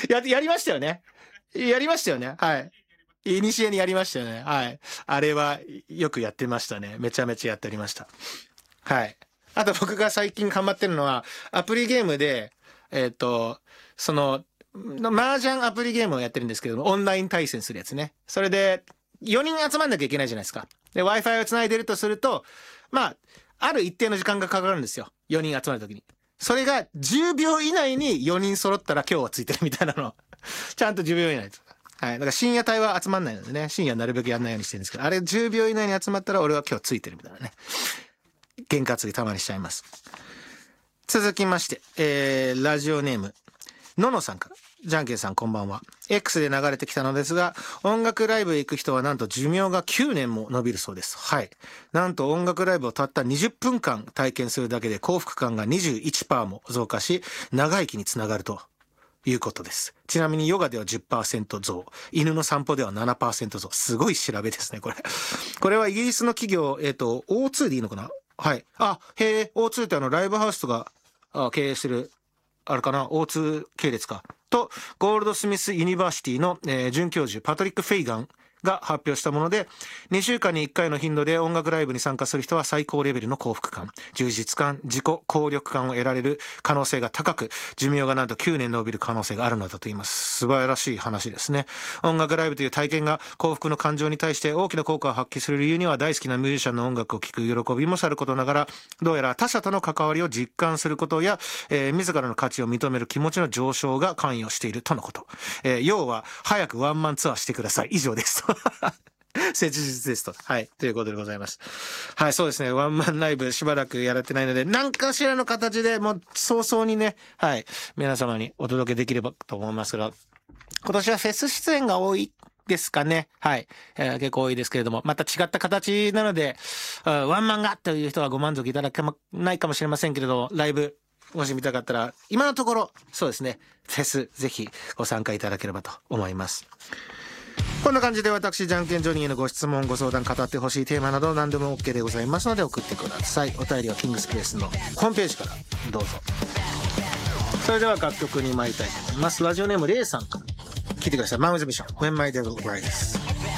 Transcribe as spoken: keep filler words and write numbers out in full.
や、やりましたよね。やりましたよね。はい。いにしえにやりましたよね。はい。あれはよくやってましたね。めちゃめちゃやっておりました。はい。あと僕が最近ハマってるのは、アプリゲームで、えっ、と、その、麻雀アプリゲームをやってるんですけども、オンライン対戦するやつね。それで、よにん集まんなきゃいけないじゃないですか。で、Wi-Fi を繋いでるとすると、まあ、ある一定の時間がかかるんですよ。よにん集まるときに。それがじゅうびょう以内によにん揃ったら今日はついてるみたいなの。ちゃんとじゅうびょう以内です。はい。だから深夜帯は集まんないのでね、深夜なるべくやんないようにしてるんですけど、あれじゅうびょう以内に集まったら俺は今日ついてるみたいなね。験担ぎたまにしちゃいます。続きまして、えー、ラジオネーム、ののさんから。じゃんけんさんこんばんは。X で流れてきたのですが、音楽ライブへ行く人はなんと寿命がきゅうねんも伸びるそうです。はい。なんと音楽ライブをたったにじゅっぷんかん体験するだけで幸福感が にじゅういちパーセント も増加し、長生きにつながるということです。ちなみにヨガでは じゅっパーセント 増、犬の散歩では ななパーセント 増。すごい調べですね、これ。これはイギリスの企業、えっと、オーツー でいいのかな。はい。あ、へえ、オーツー ってあの、ライブハウスとか、あ経営してる、あれかな、オーツー 系列か。と、ゴールドスミスユニバーシティの、えー、准教授、パトリック・フェイガンが発表したもので、にしゅうかんにいっかいの頻度で音楽ライブに参加する人は最高レベルの幸福感、充実感、自己効力感を得られる可能性が高く、寿命がなんときゅうねん伸びる可能性があるのだと言います。素晴らしい話ですね。音楽ライブという体験が幸福の感情に対して大きな効果を発揮する理由には、大好きなミュージシャンの音楽を聴く喜びもさることながら、どうやら他者との関わりを実感することや、えー、自らの価値を認める気持ちの上昇が関与しているとのこと。えー、要は、早くワンマンツアーしてください。以上です。切実ですと。はい。ということでございます。はい、そうですね。ワンマンライブしばらくやられてないので、何かしらの形でもう早々にね、はい、皆様にお届けできればと思いますが、今年はフェス出演が多いですかね。はい、えー。結構多いですけれども、また違った形なので、ワンマンがという人はご満足いただけないかもしれませんけれど、ライブ、もし見たかったら、今のところ、そうですね、フェス、ぜひご参加いただければと思います。こんな感じで私、じゃんけんジョニーへのご質問、ご相談、語ってほしいテーマなど何でも OK でございますので送ってください。お便りはキングスペースのホームページからどうぞ。それでは楽曲に参りたいと思います。ラジオネームレイさんから聞いてください。マウズミッション When My Devil Rises。